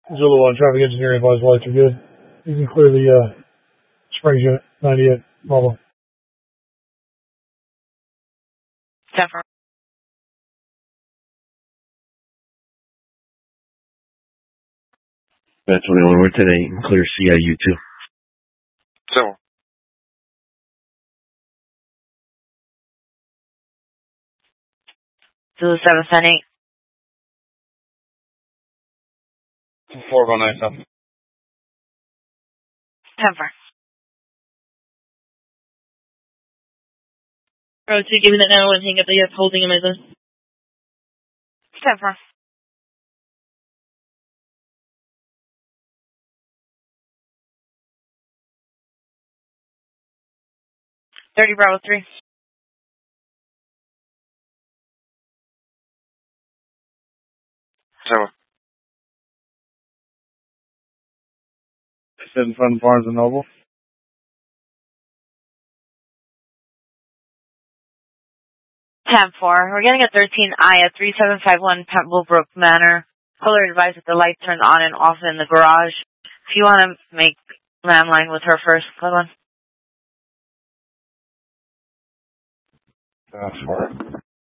Zulu 1, traffic engineering advised lights are good. You can clear the Springs unit, 98, Bravo. 10-4. That's 21, we're today, clear CIU 2. So. Zulu 778. 419. 10-4. Road 2, give me that now and hang up the holding in my zone. 10-4. Thirty Bravo 3. So. I said in front of Barnes and Noble. 10-4. We're getting a 13I at 3751 Pebblebrook Manor. Caller advised that the light turns on and off in the garage. If you want to make landline with her first, go on. That's far.